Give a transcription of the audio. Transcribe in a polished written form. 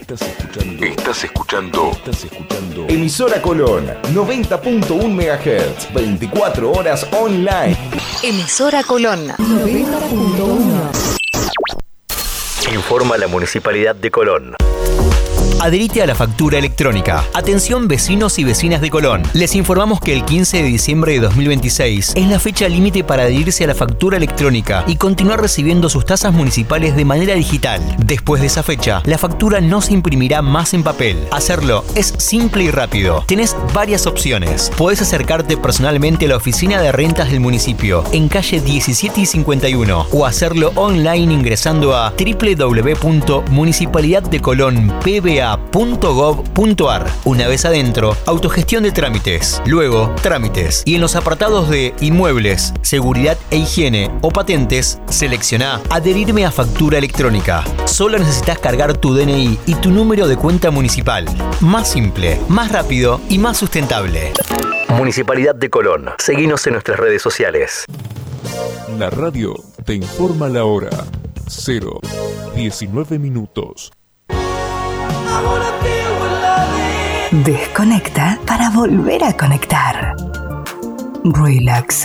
Estás escuchando Emisora Colón, 90.1 MHz, 24 horas online. Emisora Colón, 90.1. Informa la Municipalidad de Colón. Adherite a la factura electrónica. Atención vecinos y vecinas de Colón. Les informamos que el 15 de diciembre de 2026 es la fecha límite para adherirse a la factura electrónica y continuar recibiendo sus tasas municipales de manera digital. Después de esa fecha, la factura no se imprimirá más en papel. Hacerlo es simple y rápido. Tenés varias opciones. Podés acercarte personalmente a la oficina de rentas del municipio en calle 17 y 51 o hacerlo online ingresando a www.municipalidaddecolonpba.gov.ar. Una vez adentro, autogestión de trámites, luego trámites y en los apartados de inmuebles, seguridad e higiene o patentes, seleccioná adherirme a factura electrónica. Solo necesitas cargar tu DNI y tu número de cuenta municipal. Más simple, más rápido y más sustentable. Municipalidad de Colón. Seguinos en nuestras redes sociales. La radio te informa la hora. 0:19 minutos. Desconecta para volver a conectar. Relaxa.